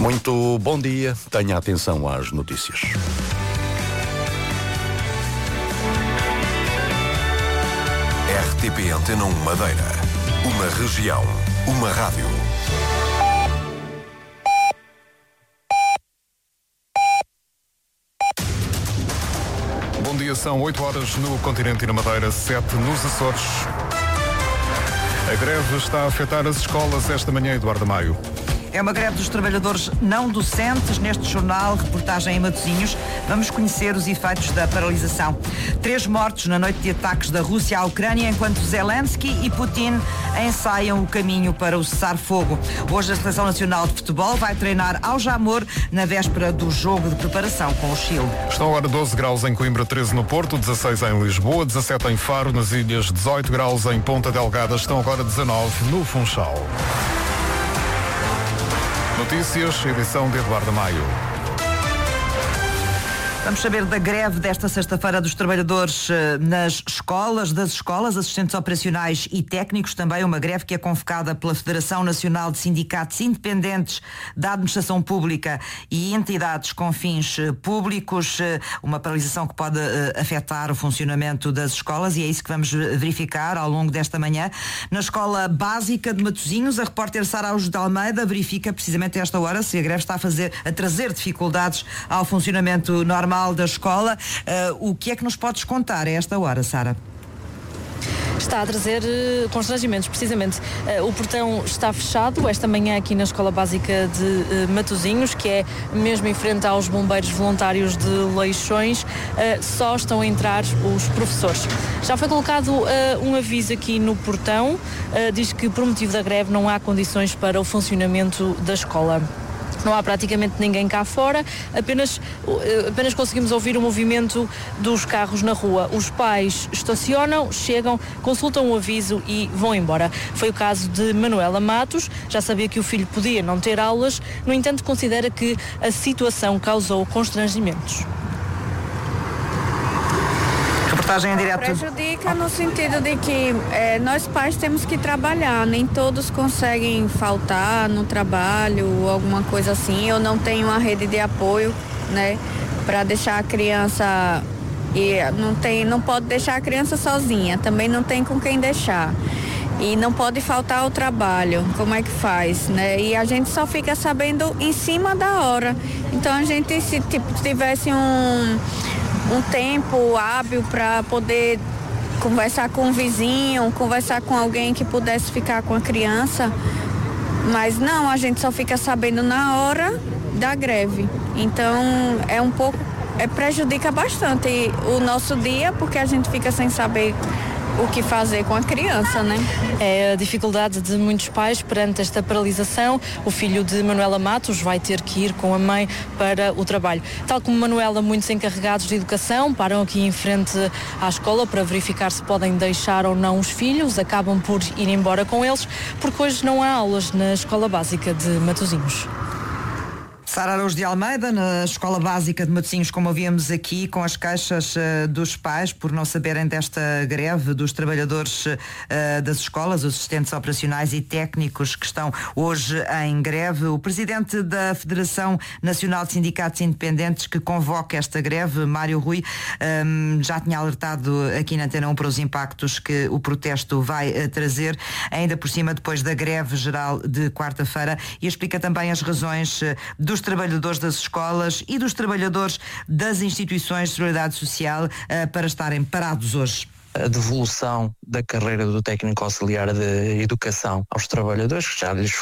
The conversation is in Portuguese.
Muito bom dia, tenha atenção às notícias. RTP Antena 1 Madeira. Uma região, uma rádio. Bom dia, são 8 horas no continente e na Madeira, 7 nos Açores. A greve está a afetar as escolas esta manhã, Eduardo Maio. É uma greve dos trabalhadores não docentes. Neste jornal, reportagem em Matosinhos, vamos conhecer os efeitos da paralisação. 3 mortos na noite de ataques da Rússia à Ucrânia, enquanto Zelensky e Putin ensaiam o caminho para o cessar-fogo. Hoje a Seleção Nacional de Futebol vai treinar ao Jamor na véspera do jogo de preparação com o Chile. Estão agora 12 graus em Coimbra, 13 no Porto, 16 em Lisboa, 17 em Faro, nas ilhas, 18 graus em Ponta Delgada, estão agora 19 no Funchal. Notícias, edição de Eduardo Maio. Vamos saber da greve desta sexta-feira dos trabalhadores das escolas, assistentes operacionais e técnicos, também uma greve que é convocada pela Federação Nacional de Sindicatos Independentes da Administração Pública e entidades com fins públicos, uma paralisação que pode afetar o funcionamento das escolas, e é isso que vamos verificar ao longo desta manhã. Na Escola Básica de Matosinhos, a repórter Sara Araújo de Almeida verifica precisamente a esta hora se a greve está a trazer dificuldades ao funcionamento normal da escola. O que é que nos podes contar a esta hora, Sara? Está a trazer constrangimentos, precisamente. O portão está fechado esta manhã aqui na Escola Básica de Matosinhos, que é mesmo em frente aos bombeiros voluntários de Leixões. Só estão a entrar os professores. Já foi colocado um aviso aqui no portão, diz que por motivo da greve não há condições para o funcionamento da escola. Não há praticamente ninguém cá fora, apenas conseguimos ouvir o movimento dos carros na rua. Os pais estacionam, chegam, consultam o aviso e vão embora. Foi o caso de Manuela Matos, já sabia que o filho podia não ter aulas, no entanto considera que a situação causou constrangimentos. Reportagem em direto. Prejudica no sentido de que nós pais temos que trabalhar, nem todos conseguem faltar no trabalho ou alguma coisa assim, ou não tem uma rede de apoio, né, para deixar a criança, e não pode deixar a criança sozinha, também não tem com quem deixar. E não pode faltar ao trabalho, como é que faz, né? E a gente só fica sabendo em cima da hora. Então a gente, se tivesse um tempo hábil para poder conversar com um vizinho, conversar com alguém que pudesse ficar com a criança, mas não, a gente só fica sabendo na hora da greve. Então prejudica bastante o nosso dia, porque a gente fica sem saber o que fazer com a criança, né? É a dificuldade de muitos pais perante esta paralisação. O filho de Manuela Matos vai ter que ir com a mãe para o trabalho. Tal como Manuela, muitos encarregados de educação param aqui em frente à escola para verificar se podem deixar ou não os filhos, acabam por ir embora com eles, porque hoje não há aulas na Escola Básica de Matosinhos. Sara Araújo de Almeida, na Escola Básica de Matosinhos, como ouvíamos aqui, com as queixas dos pais por não saberem desta greve dos trabalhadores das escolas, os assistentes operacionais e técnicos que estão hoje em greve. O presidente da Federação Nacional de Sindicatos Independentes que convoca esta greve, Mário Rui, já tinha alertado aqui na Antena 1 para os impactos que o protesto vai trazer, ainda por cima depois da greve geral de quarta-feira, e explica também as razões dos trabalhadores das escolas e dos trabalhadores das instituições de solidariedade social para estarem parados hoje. A devolução da carreira do técnico auxiliar de educação aos trabalhadores, que já lhes